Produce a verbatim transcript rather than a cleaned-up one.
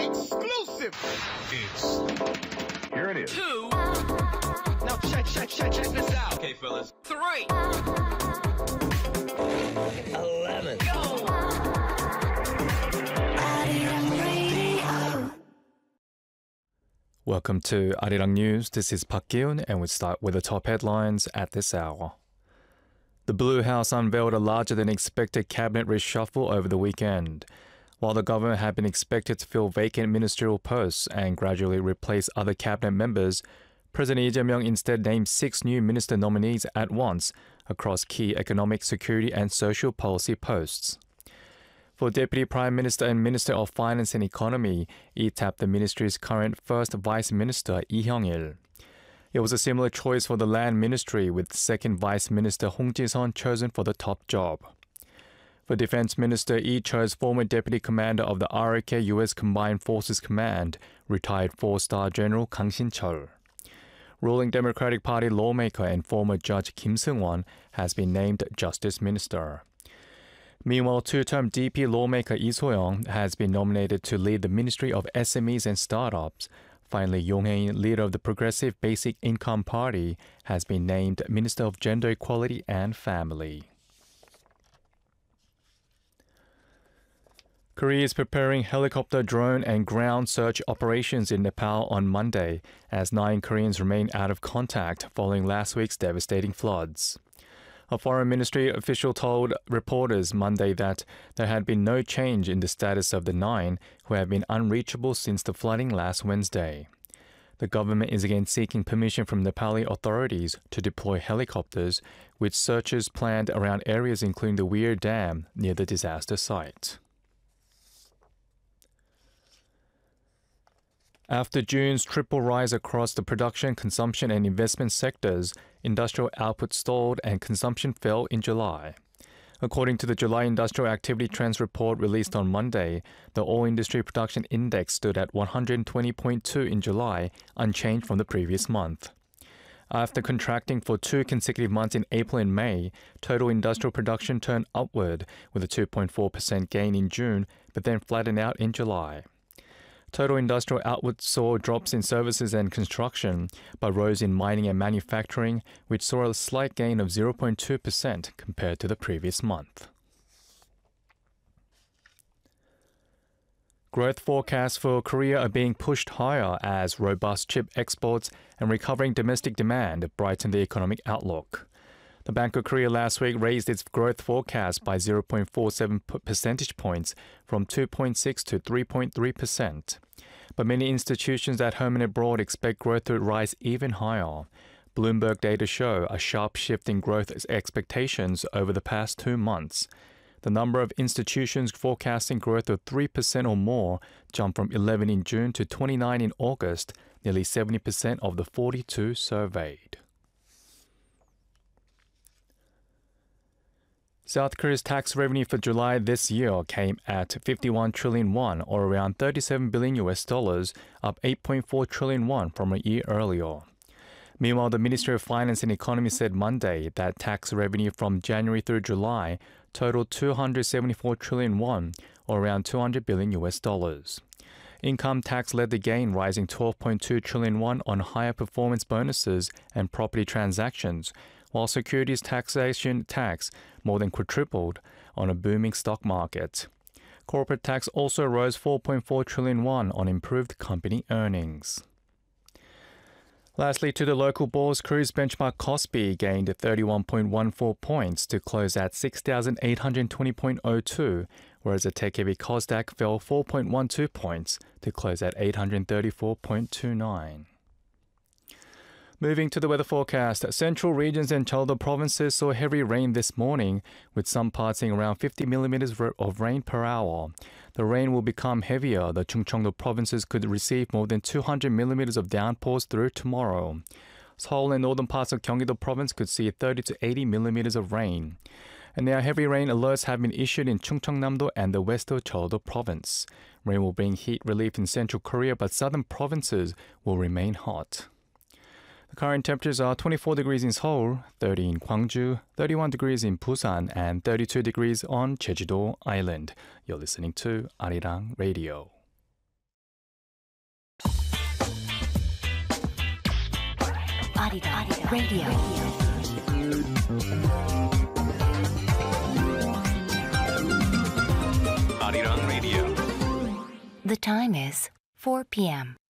Exclusive. It's here it is. Two. Now check, check, check, check this out. Okay, fellas. Three. Eleven. Go. Welcome to Arirang News. This is Park Gi-un, and we start with the top headlines at this hour. The Blue House unveiled a larger-than-expected cabinet reshuffle over the weekend. While the government had been expected to fill vacant ministerial posts and gradually replace other cabinet members, President Lee Jae-myung instead named six new minister nominees at once across key economic, security, and social policy posts. For Deputy Prime Minister and Minister of Finance and Economy, he tapped the ministry's current first Vice Minister, Lee Hyung-il. It was a similar choice for the Land Ministry, with second Vice Minister Hong Ji-seon chosen for the top job. For Defense Minister, he chose former Deputy Commander of the R R K U S Combined Forces Command, retired four-star General Kang Shin-cheol. Ruling Democratic Party lawmaker and former Judge Kim Seung-won has been named Justice Minister. Meanwhile, two-term D P lawmaker Lee So-young has been nominated to lead the Ministry of S M Es and Startups. Finally, Yong Hae-in, leader of the Progressive Basic Income Party, has been named Minister of Gender Equality and Family. Korea is preparing helicopter, drone, and ground search operations in Nepal on Monday, as nine Koreans remain out of contact following last week's devastating floods. A foreign ministry official told reporters Monday that there had been no change in the status of the nine who have been unreachable since the flooding last Wednesday. The government is again seeking permission from Nepali authorities to deploy helicopters, with searches planned around areas including the Weir Dam near the disaster site. After June's triple rise across the production, consumption, and investment sectors, industrial output stalled and consumption fell in July. According to the July Industrial Activity Trends report released on Monday, the all-industry production index stood at one hundred twenty point two in July, unchanged from the previous month. After contracting for two consecutive months in April and May, total industrial production turned upward with a two point four percent gain in June, but then flattened out in July. Total industrial output saw drops in services and construction, but rose in mining and manufacturing, which saw a slight gain of zero point two percent compared to the previous month. Growth forecasts for Korea are being pushed higher as robust chip exports and recovering domestic demand brighten the economic outlook. The Bank of Korea last week raised its growth forecast by zero point four seven percentage points from two point six to three point three percent. But many institutions at home and abroad expect growth to rise even higher. Bloomberg data show a sharp shift in growth expectations over the past two months. The number of institutions forecasting growth of three percent or more jumped from eleven in June to twenty-nine in August, nearly seventy percent of the forty-two surveyed. South Korea's tax revenue for July this year came at fifty-one trillion won, or around thirty-seven billion U S dollars, up eight point four trillion won from a year earlier. Meanwhile, the Ministry of Finance and Economy said Monday that tax revenue from January through July totaled two hundred seventy-four trillion won, or around two hundred billion U S dollars. Income tax led the gain, rising twelve point two trillion won on higher performance bonuses and property transactions, while securities taxation tax more than quadrupled on a booming stock market. Corporate tax also rose four point four trillion won on improved company earnings. Lastly, to the local bourse, Korea's benchmark Kospi gained thirty-one point one four points to close at six thousand eight hundred twenty point zero two, whereas the tech-heavy Kosdaq fell four point one two points to close at eight hundred thirty-four point two nine. Moving to the weather forecast, central regions and Jeolldo provinces saw heavy rain this morning, with some parts seeing around fifty millimeters of rain per hour. The rain will become heavier. The Chungcheongdo provinces could receive more than two hundred millimeters of downpours through tomorrow. Seoul and northern parts of Gyeonggi-do province could see thirty to eighty millimeters of rain. And now heavy rain alerts have been issued in Chungcheongnam-do and the west of Jeolldo province. Rain will bring heat relief in central Korea, but southern provinces will remain hot. The current temperatures are twenty-four degrees in Seoul, thirty in Gwangju, thirty-one degrees in Busan, and thirty-two degrees on Jeju-do Island. You're listening to Arirang Radio. Arirang Radio. Arirang Radio. The time is four p.m.